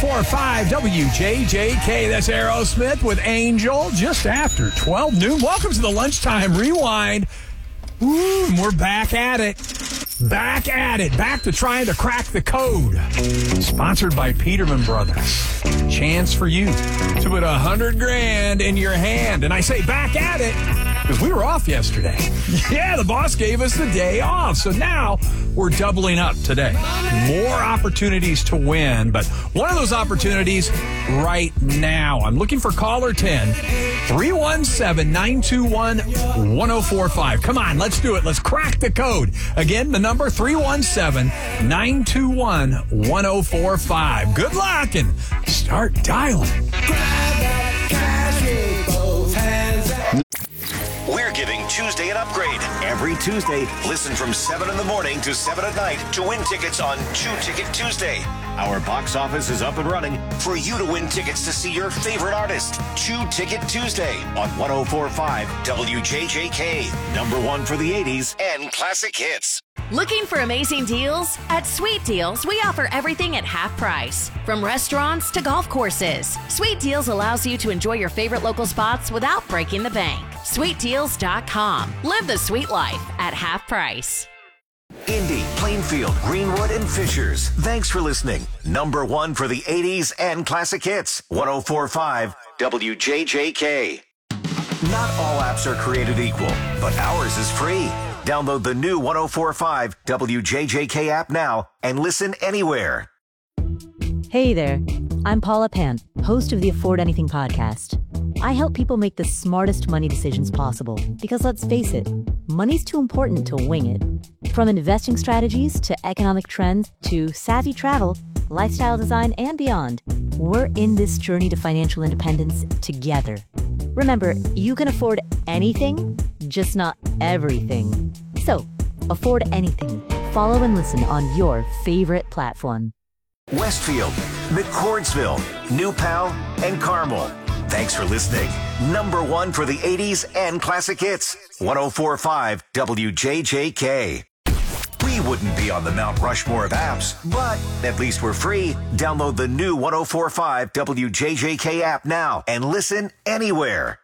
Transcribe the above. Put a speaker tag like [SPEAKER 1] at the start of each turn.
[SPEAKER 1] 1045 WJJK. That's Aerosmith with Angel just after 12 noon. Welcome to the Lunchtime Rewind. Ooh, and we're back at it. Back at it. Back to trying to crack the code. Sponsored by Peterman Brothers. Chance for you to put $100,000 in your hand. And I say back at it because we were off yesterday. Yeah, the boss gave us the day off. So now we're doubling up today. More opportunities to win. But one of those opportunities right now. I'm looking for caller 10. 317-921-1045. Come on, let's do it. Let's crack the code. Again, the number 317-921-1045. Good luck and start dialing.
[SPEAKER 2] We're giving Tuesday an upgrade. Every Tuesday, listen from 7 in the morning to 7 at night to win tickets on 2 Ticket Tuesday. Our box office is up and running for you to win tickets to see your favorite artist. 2 Ticket Tuesday on 1045 WJJK. Number 1 for the 80s and classic hits.
[SPEAKER 3] Looking for amazing deals? At Sweet Deals, we offer everything at half price. From restaurants to golf courses, Sweet Deals allows you to enjoy your favorite local spots without breaking the bank. SweetDeals.com. Live the sweet life at half price.
[SPEAKER 2] Indy, Plainfield, Greenwood, and Fishers. Thanks for listening. Number 1 for the 80s and classic hits. 1045 WJJK. Not all apps are created equal, but ours is free. Download the new 1045 WJJK app now and listen anywhere.
[SPEAKER 4] Hey there, I'm Paula Pant, host of the Afford Anything podcast. I help people make the smartest money decisions possible because let's face it, money's too important to wing it. From investing strategies to economic trends to savvy travel, lifestyle design, and beyond, we're in this journey to financial independence together. Remember, you can afford anything, just not everything. So, afford anything. Follow and listen on your favorite platform.
[SPEAKER 2] Westfield, McCordsville, New Pal, and Carmel. Thanks for listening. Number 1 for the 80s and classic hits. 1045 WJJK. We wouldn't be on the Mount Rushmore of apps, but at least we're free. Download the new 1045 WJJK app now and listen anywhere.